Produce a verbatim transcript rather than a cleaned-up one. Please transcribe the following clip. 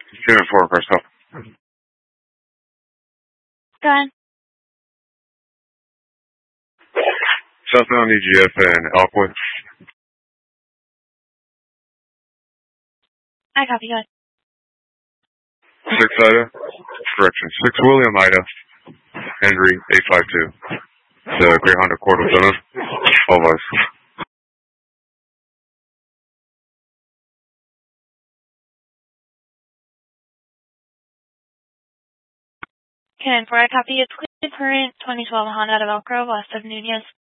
Unit four, press up. Go ahead. Southbound E G F and Elkwood. I copy, go ahead. Six Ida, correction, six William Ida, Henry, eight five two. The Grey Honda Accord with owner. All of us. ten four, I copy. It's clear current twenty twelve Honda out of Elk Grove, west of Nunez.